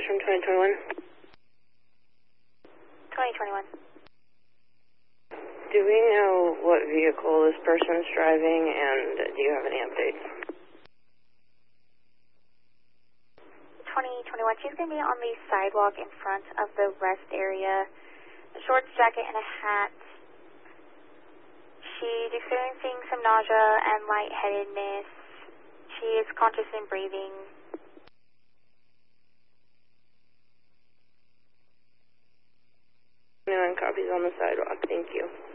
From 2021. 2021. Do we know what vehicle this person's driving, and do you have any updates? 2021. She's going to be on the sidewalk in front of the rest area. A shorts, jacket, and a hat. She's experiencing some nausea and lightheadedness. She is conscious and breathing. No, and copies on the sidewalk. Thank you.